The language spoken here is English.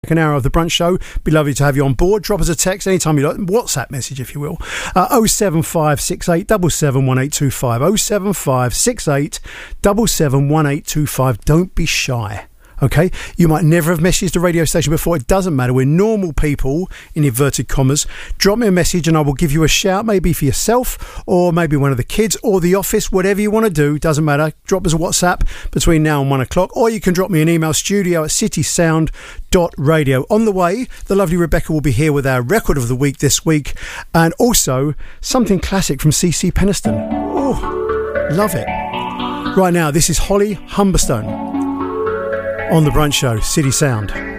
An hour of the brunch show. Be lovely to have you on board. Drop us a text anytime you like. WhatsApp message, if you will. 07568 771825. 07568 771825. Don't be shy. Okay, you might never have messaged the radio station before. It doesn't matter. We're normal people, in inverted commas. Drop me a message and I will give you a shout, maybe for yourself or maybe one of the kids or the office, whatever you want to do. Doesn't matter. Drop us a WhatsApp between now and 1 o'clock, or you can drop me an email, studio@citysound.radio. On the way, the lovely Rebecca will be here with our record of the week this week, and also something classic from CC Peniston. Oh, love it. Right now, this is Holly Humberstone on the brunch show, City Sound.